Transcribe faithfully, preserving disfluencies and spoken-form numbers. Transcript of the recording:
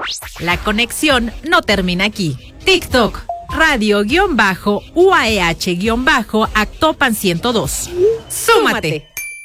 La conexión no termina aquí. TikTok, radio-uaeh-actopan ciento dos. ¡Súmate!